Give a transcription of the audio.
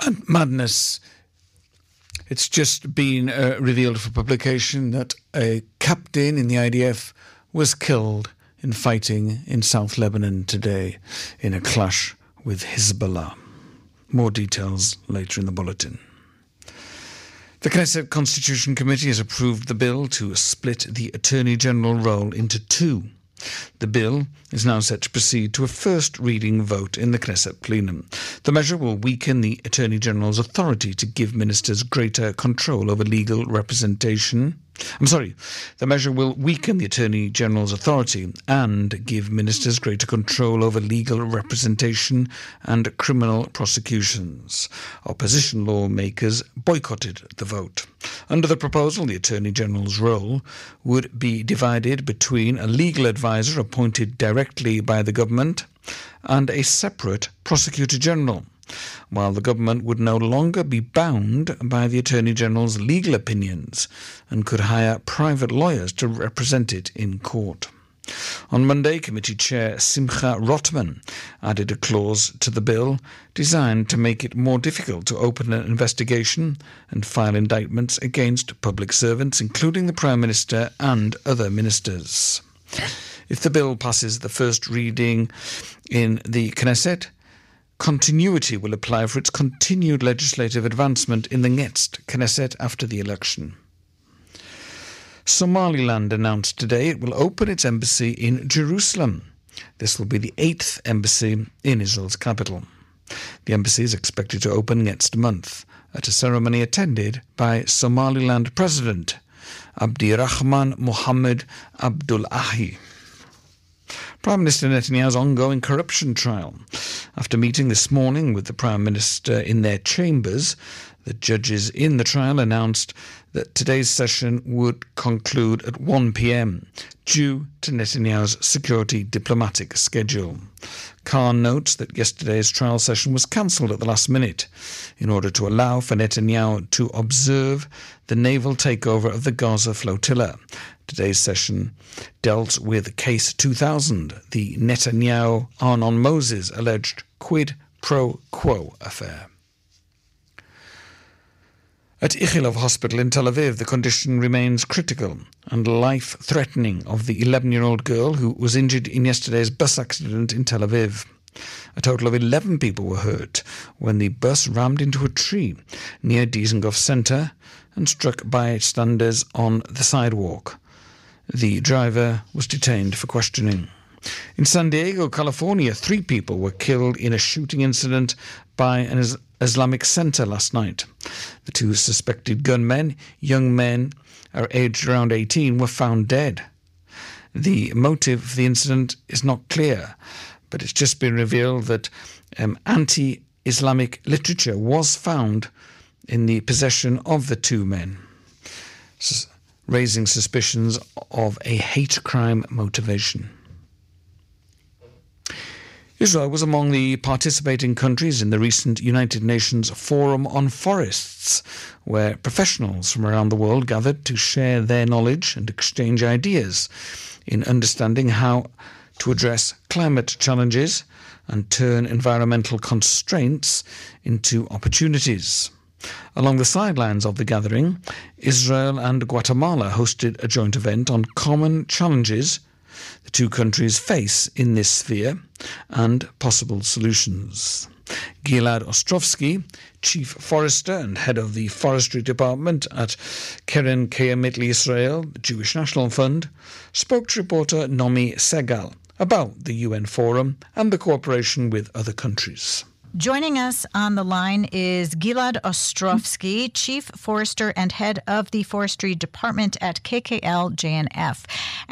Madness. It's just been revealed for publication that a captain in the IDF was killed in fighting in South Lebanon today in a clash with Hezbollah. More details later in the bulletin. The Knesset Constitution Committee has approved the bill to split the Attorney General role into two. The bill is now set to proceed to a first reading vote in the Knesset plenum. The measure will weaken the Attorney General's authority to give ministers greater control over legal representation. The measure will weaken the Attorney General's authority and give ministers greater control over legal representation and criminal prosecutions. Opposition lawmakers boycotted the vote. Under the proposal, the Attorney General's role would be divided between a legal advisor appointed directly by the government and a separate Prosecutor General, while the government would no longer be bound by the Attorney General's legal opinions and could hire private lawyers to represent it in court. On Monday, Committee Chair Simcha Rotman added a clause to the bill designed to make it more difficult to open an investigation and file indictments against public servants, including the Prime Minister and other ministers. If the bill passes the first reading in the Knesset, continuity will apply for its continued legislative advancement in the next Knesset after the election. Somaliland announced today it will open its embassy in Jerusalem. This will be the 8th embassy in Israel's capital. The embassy is expected to open next month at a ceremony attended by Somaliland President Abdirahman Mohammed Abdullahi. Prime Minister Netanyahu's ongoing corruption trial. After meeting this morning with the Prime Minister in their chambers, the judges in the trial announced that today's session would conclude at 1 p.m. due to Netanyahu's security diplomatic schedule. Khan notes that yesterday's trial session was cancelled at the last minute in order to allow for Netanyahu to observe the naval takeover of the Gaza flotilla. Today's session dealt with Case 2000, the Netanyahu-Arnon Moses alleged quid pro quo affair. At Ichilov Hospital in Tel Aviv, the condition remains critical and life-threatening of the 11-year-old girl who was injured in yesterday's bus accident in Tel Aviv. A total of 11 people were hurt when the bus rammed into a tree near Dizengoff Center and struck bystanders on the sidewalk. The driver was detained for questioning. In San Diego, California, 3 people were killed in a shooting incident by an Islamic center last night. The 2 suspected gunmen, young men aged around 18, were found dead. The motive for the incident is not clear, but it's just been revealed that anti-Islamic literature was found in the possession of the 2 men, raising suspicions of a hate crime motivation. Israel was among the participating countries in the recent United Nations Forum on Forests, where professionals from around the world gathered to share their knowledge and exchange ideas in understanding how to address climate challenges and turn environmental constraints into opportunities. Along the sidelines of the gathering, Israel and Guatemala hosted a joint event on common challenges the 2 countries face in this sphere and possible solutions. Gilad Ostrovsky, Chief Forester and Head of the Forestry Department at Keren Kayamit Israel, the Jewish National Fund, spoke to reporter Nomi Segal about the UN Forum and the cooperation with other countries. Joining us on the line is Gilad Ostrovsky, Chief Forester and Head of the Forestry Department at KKL JNF.